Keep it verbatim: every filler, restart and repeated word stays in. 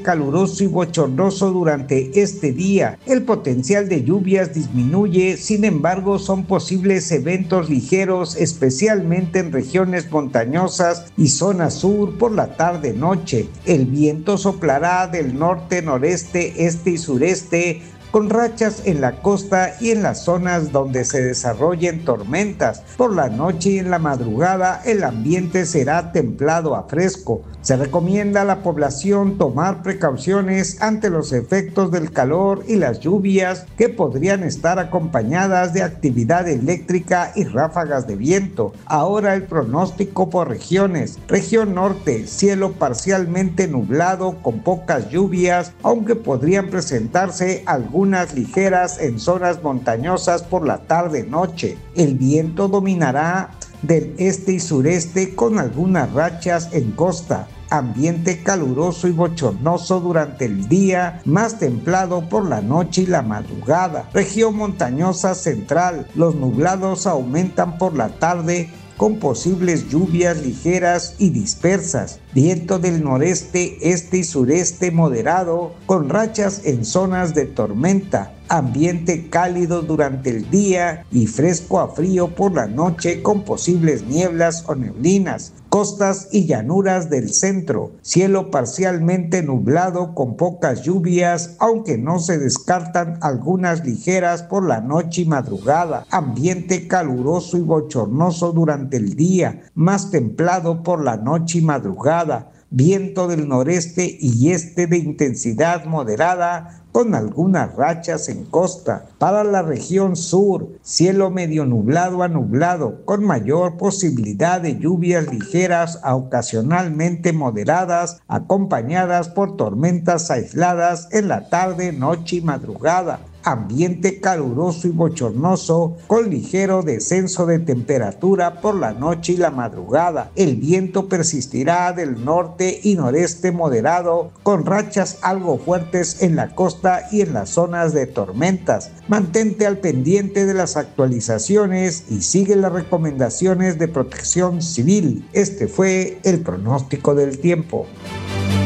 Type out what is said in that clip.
ambiente caluroso y bochornoso durante este día. El potencial de lluvias disminuye, sin embargo son posibles eventos ligeros, especialmente en regiones montañosas y zona sur por la tarde-noche. El viento soplará del norte, noreste, este y sureste, con rachas en la costa y en las zonas donde se desarrollen tormentas. Por la noche y en la madrugada el ambiente será templado a fresco. Se recomienda a la población tomar precauciones ante los efectos del calor y las lluvias que podrían estar acompañadas de actividad eléctrica y ráfagas de viento. Ahora el pronóstico por regiones. Región norte, cielo parcialmente nublado con pocas lluvias, aunque podrían presentarse algunas unas ligeras en zonas montañosas por la tarde-noche. El viento dominará del este y sureste con algunas rachas en costa. Ambiente caluroso y bochornoso durante el día, más templado por la noche y la madrugada. Región montañosa central, los nublados aumentan por la tarde con posibles lluvias ligeras y dispersas. Viento del noreste, este y sureste moderado, con rachas en zonas de tormenta. Ambiente cálido durante el día y fresco a frío por la noche con posibles nieblas o neblinas. Costas y llanuras del centro, cielo parcialmente nublado con pocas lluvias, aunque no se descartan algunas ligeras por la noche y madrugada. Ambiente caluroso y bochornoso durante el día, más templado por la noche y madrugada. Viento del noreste y este de intensidad moderada, con algunas rachas en costa. Para la región sur, cielo medio nublado a nublado, con mayor posibilidad de lluvias ligeras a ocasionalmente moderadas, acompañadas por tormentas aisladas en la tarde, noche y madrugada. Ambiente caluroso y bochornoso con ligero descenso de temperatura por la noche y la madrugada. El viento persistirá del norte y noreste moderado con rachas algo fuertes en la costa y en las zonas de tormentas. Mantente al pendiente de las actualizaciones y sigue las recomendaciones de Protección Civil. Este fue el pronóstico del tiempo.